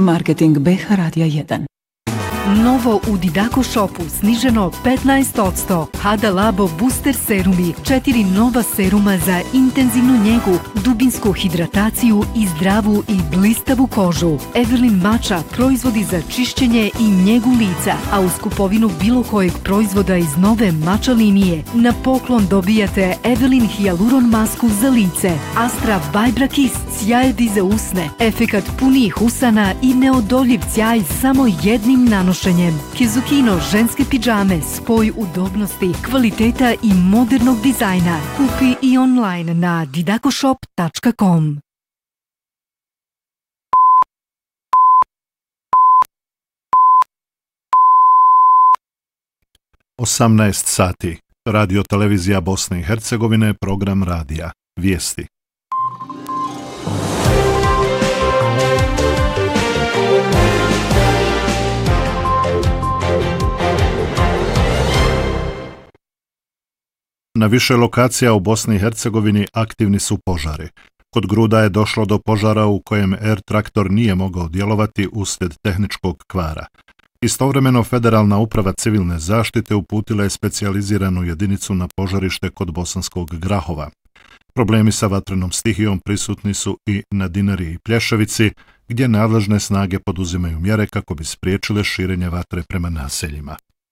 Marketing BH Radija 1. Novo u Didako Shopu sniženo 15%. Hada Labo Booster serumi. 4 nova seruma za intenzivnu njegu, dubinsku hidrataciju i zdravu i blistavu kožu. Evelyn Mača proizvodi za čišćenje i njegu lica, a uz kupovinu bilo kojeg proizvoda iz nove Mača linije na poklon dobijate Evelyn Hyaluron masku za lice. Astra Vibra Kiss sjajedi za usne, efekat punijih usana i neodoljiv sjaj samo jednim nanošenjem. Kizukino ženske pidžame, spoj udobnosti, kvaliteta i modernog dizajna. Kupi i online na didakoshop.com. sati. Radio televizija Bosne i Hercegovine, program radija. Vijesti. Na više lokacija u Bosni i Hercegovini aktivni su požari. Kod Gruda je došlo do požara u kojem Air traktor nije mogao djelovati uslijed tehničkog kvara. Istovremeno Federalna uprava civilne zaštite uputila je specijaliziranu jedinicu na požarište kod Bosanskog Grahova. Problemi sa vatrenom stihijom prisutni su i na Dinari i Plješevici, gdje nadležne snage poduzimaju mjere kako bi spriječile širenje vatre prema naseljima.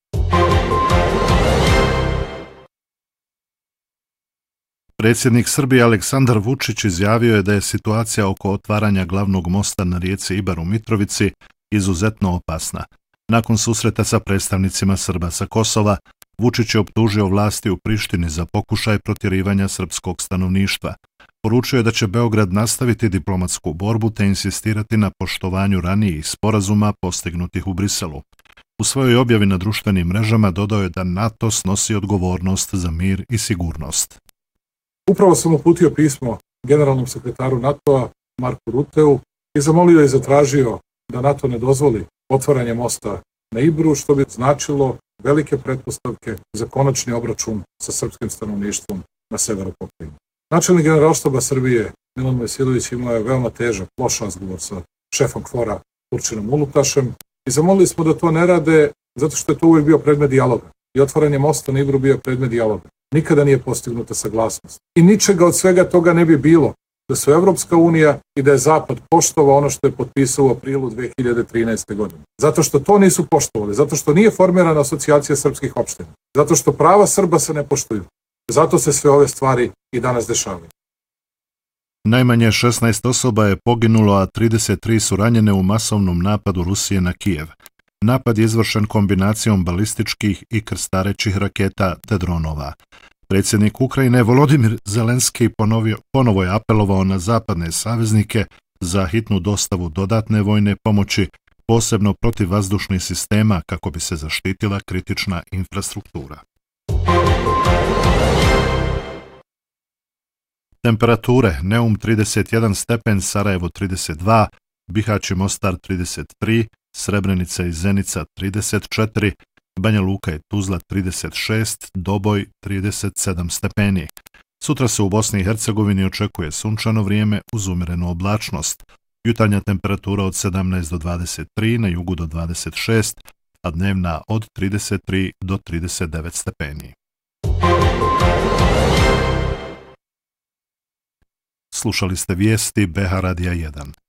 Predsjednik Srbije Aleksandar Vučić izjavio je da je situacija oko otvaranja glavnog mosta na rijeci Ibar u Mitrovici izuzetno opasna. Nakon susreta sa predstavnicima Srba sa Kosova, Vučić je optužio vlasti u Prištini za pokušaj protjerivanja srpskog stanovništva. Poručio je da će Beograd nastaviti diplomatsku borbu te insistirati na poštovanju ranijih sporazuma postignutih u Briselu. U svojoj objavi na društvenim mrežama dodao je da NATO snosi odgovornost za mir i sigurnost. Upravo sam uputio pismo generalnom sekretaru NATO-a Marku Ruteu i zamolio i zatražio da NATO ne dozvoli otvaranje mosta na Ibru, što bi značilo velike pretpostavke za konačni obračun sa srpskim stanovništvom na severu pokrajine. Načelnik Generalštaba Srbije Milan Vesilović imao je veoma težak, loš razgovor sa šefom KFOR-a Turčinom Ulutašem i zamolili smo da to ne rade zato što je to uvijek bio predmet dijaloga i otvaranje mosta na Ibru bio predmet dijaloga. Nikada nije postignuta saglasnost. I ničega od svega toga ne bi bilo da su Evropska unija i da je Zapad poštovao ono što je potpisao u aprilu 2013. godine. Zato što to nisu poštovali, zato što nije formirana asocijacija srpskih opština, zato što prava Srba se ne poštuju. Zato se sve ove stvari i danas dešavaju. Najmanje 16 osoba je poginulo, a 33 su ranjene u masovnom napadu Rusije na Kijev. Napad je izvršen kombinacijom balističkih i krstarećih raketa te dronova. Predsjednik Ukrajine Volodimir Zelenski ponovo je apelovao na zapadne saveznike za hitnu dostavu dodatne vojne pomoći, posebno protiv vazdušnih sistema kako bi se zaštitila kritična infrastruktura. Temperature: Neum 31 stepen, Sarajevo 32, Bihać i Mostar 33, Srebrenica i Zenica 34, Banja Luka i Tuzla 36, Doboj 37 stepeni. Sutra se u Bosni i Hercegovini očekuje sunčano vrijeme uz umjerenu oblačnost. Jutarnja temperatura od 17 do 23, na jugu do 26, a dnevna od 33 do 39 stepeni. Slušali ste vijesti BH Radija 1.